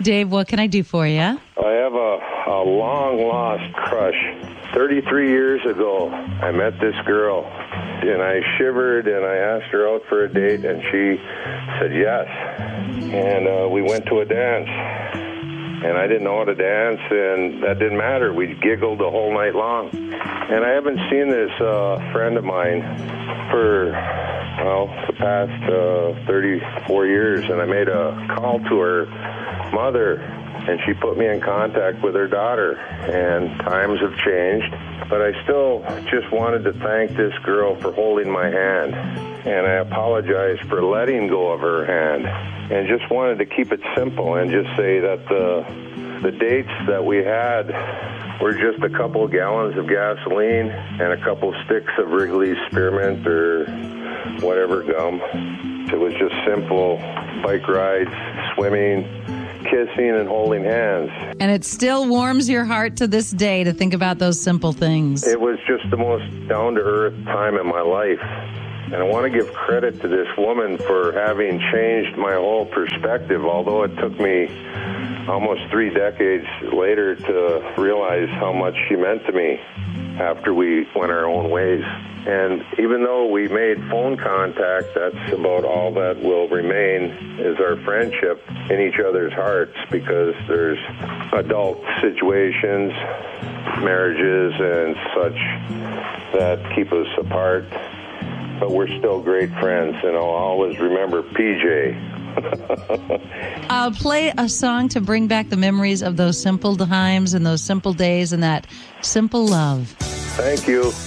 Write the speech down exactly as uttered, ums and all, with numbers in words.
Dave. What can I do for you? I have a, a long-lost crush. thirty-three years ago, I met this girl, and I shivered, and I asked her out for a date, and she said yes. And uh, we went to a dance, and I didn't know how to dance, and that didn't matter. We giggled the whole night long. And I haven't seen this uh, friend of mine for, well, the past uh, thirty-four years, and I made a call to her mother, and she put me in contact with her daughter, and times have changed. But I still just wanted to thank this girl for holding my hand, and I apologize for letting go of her hand, and just wanted to keep it simple and just say that the, the dates that we had were just a couple of gallons of gasoline and a couple sticks of Wrigley's Spearmint or whatever gum. It was just simple bike rides, swimming, kissing and holding hands. And it still warms your heart to this day to think about those simple things. It was just the most down-to-earth time in my life. And I want to give credit to this woman for having changed my whole perspective, although it took me almost three decades later to realize how much she meant to me after we went our own ways. And even though we made phone contact, that's about all that will remain is our friendship in each other's hearts, because there's adult situations, marriages and such that keep us apart. But we're still great friends, and I'll always remember P J. I'll play a song to bring back the memories of those simple times and those simple days and that simple love. Thank you.